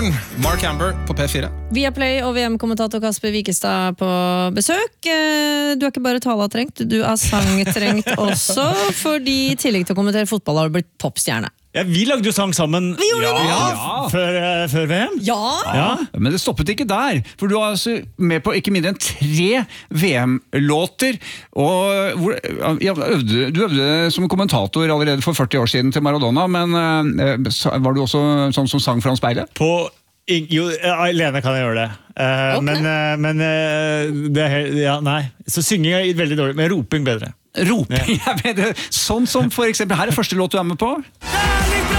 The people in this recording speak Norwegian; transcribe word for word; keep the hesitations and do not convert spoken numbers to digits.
morgen, Mark Amber på P fire. Viaplay og V M-kommentator Kasper Wikestad på besøk. Du er ikke bare talatrengt, du er sangtrengt også, fordi i tillegg til å kommentere fotball har du blitt toppstjerne. Ja, vi lagde jo sang sammen Vi gjorde ja, det! ja. Før, uh, før V M. Ja! Ja. Men det stoppet ikke der, for du var altså med på ikke mindre enn tre V M-låter, og hvor, ja, øvde, du øvde som kommentator allerede for førti år siden til Maradona, men uh, var du også sånn som sang foran speilet? På, jo, alene kan jeg gjøre det. Uh, Okay. Men, uh, men uh, det er, helt- ja, nei. Så synging er veldig dårlig, men roping bedre. Roping, jeg mener, sånn som for eksempel, her er første låt du er med på.